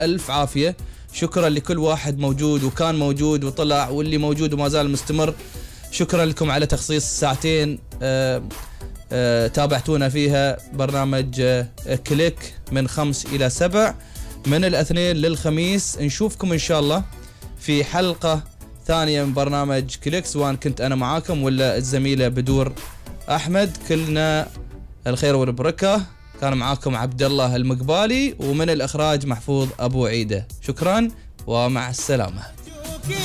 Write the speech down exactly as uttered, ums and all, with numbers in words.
ألف عافية. شكرا لكل واحد موجود وكان موجود وطلع واللي موجود وما زال مستمر. شكرا لكم على تخصيص ساعتين آه آه تابعتونا فيها برنامج آه كليك من خمس إلى سبع من الاثنين للخميس. نشوفكم إن شاء الله في حلقة ثانية من برنامج كليك، سواء كنت أنا معاكم ولا الزميلة بدور أحمد. كلنا الخير والبركة. كان معاكم عبد الله المقبالي، ومن الإخراج محفوظ أبو عيدة. شكرا ومع السلامة.